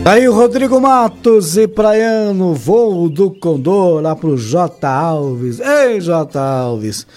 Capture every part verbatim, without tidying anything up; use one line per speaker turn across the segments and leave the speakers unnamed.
Aí o Rodrigo Matos e Praiano, voo do Condor lá pro J. Alves. Ei, J. Alves.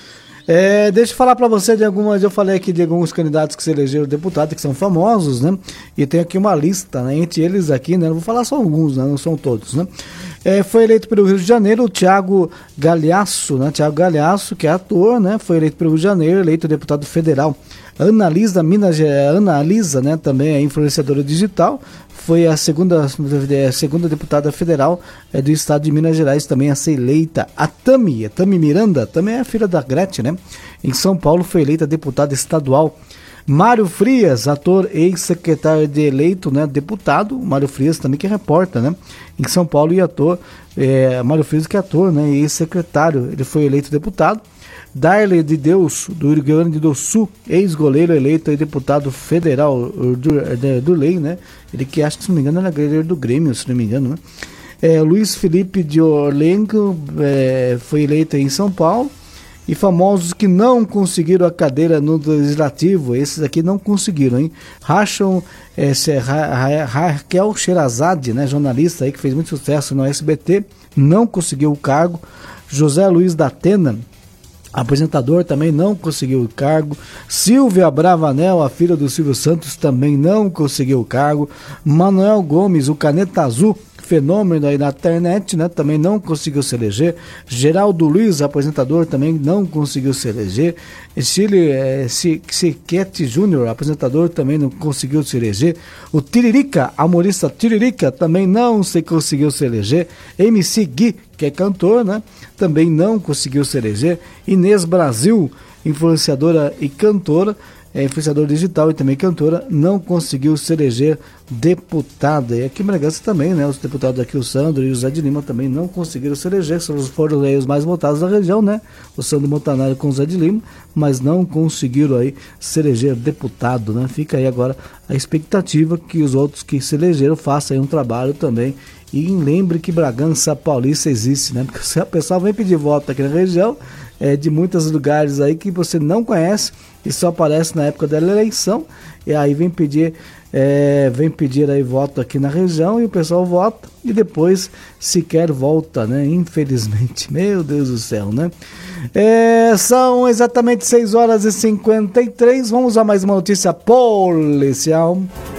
É, deixa eu falar para você de algumas, eu falei aqui de alguns candidatos que se elegeram deputado, que são famosos, né? E tem aqui uma lista, né? Entre eles aqui, né? Eu vou falar só alguns, né? Não são todos, né? É, foi eleito pelo Rio de Janeiro o Thiago Galhaço, né? Thiago Galhaço, que é ator, né? Foi eleito pelo Rio de Janeiro, eleito deputado federal. Analisa Minas, Analisa, né? Também é influenciadora digital. Foi a segunda, a segunda deputada federal é, do estado de Minas Gerais, também a ser eleita. A Tami, a Tami Miranda, também é a filha da Gretchen, né? Em São Paulo foi eleita deputada estadual. Mário Frias, ator ex-secretário de eleito, né? Deputado. Mário Frias também que é repórter, né? Em São Paulo e ator. É, Mário Frias que é ator, né? E ex-secretário. Ele foi eleito deputado. Darley de Deus, do Rio Grande do Sul, ex-goleiro eleito e deputado federal do, do, do Lei, né? Ele que acho que, se não me engano, era goleiro do Grêmio, se não me engano, né? É, Luiz Felipe de Orlenco é, foi eleito em São Paulo. E famosos que não conseguiram a cadeira no legislativo, esses aqui não conseguiram, hein? Racham, é, Ra, Ra, Raquel Sherazade, né? Jornalista aí que fez muito sucesso no S B T, não conseguiu o cargo. José Luiz da Atena, apresentador, também não conseguiu o cargo. Silvia Bravanel, a filha do Silvio Santos, também não conseguiu o cargo. Manuel Gomes, o Caneta Azul, fenômeno aí na internet, né? Também não conseguiu se eleger. Geraldo Luiz, apresentador, também não conseguiu se eleger. Chile é, Siquete Júnior, apresentador, também não conseguiu se eleger. O Tiririca, humorista Tiririca, também não se conseguiu se eleger. M C Gui, que é cantor, né? Também não conseguiu se eleger. Inês Brasil, influenciadora e cantora, é influenciadora digital e também cantora, não conseguiu se eleger deputada. E aqui em Bragança também, né? Os deputados aqui, o Sandro e o Zé de Lima, também não conseguiram se eleger, foram aí os mais votados da região, né? O Sandro Montanari com o Zé de Lima, mas não conseguiram aí se eleger deputado, né? Fica aí agora a expectativa que os outros que se elegeram façam aí um trabalho também. E lembre que Bragança Paulista existe, né? Porque se a pessoa vem pedir voto aqui na região, é de muitos lugares aí que você não conhece e só aparece na época da eleição, e aí vem pedir, é, vem pedir aí voto aqui na região e o pessoal vota e depois sequer volta, né? Infelizmente, meu Deus do céu, né? É, são exatamente seis horas e cinquenta e três, vamos a mais uma notícia policial.